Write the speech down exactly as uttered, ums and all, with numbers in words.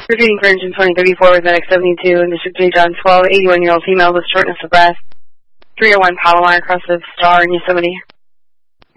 Repeating for engine twenty thirty-four with medic seventy-two and District J. John twelve, eighty-one-year-old female with shortness of breath. three oh one Palomar across the Star in Yosemite.